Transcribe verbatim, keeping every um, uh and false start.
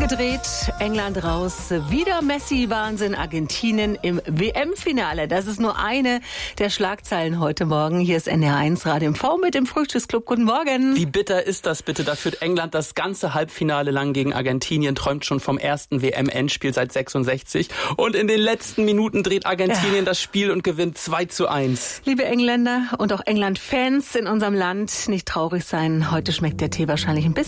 gedreht, England raus, wieder Messi-Wahnsinn, Argentinien im W M-Finale. Das ist nur eine der Schlagzeilen heute Morgen. Hier ist N D R eins Radio M V mit dem Frühstücksclub. Guten Morgen. Wie bitter ist das bitte? Da führt England das ganze Halbfinale lang gegen Argentinien, träumt schon vom ersten W M-Endspiel seit sechsundsechzig. Und in den letzten Minuten dreht Argentinien ja. das Spiel und gewinnt zwei zu eins. Liebe Engländer und auch England-Fans in unserem Land, nicht traurig sein. Heute schmeckt der Tee wahrscheinlich ein bisschen